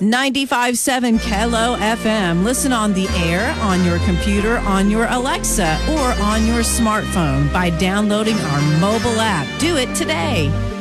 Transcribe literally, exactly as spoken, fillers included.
ninety-five point seven Kelo F M. Listen on the air, on your computer, on your Alexa, or on your smartphone by downloading our mobile app. Do it today.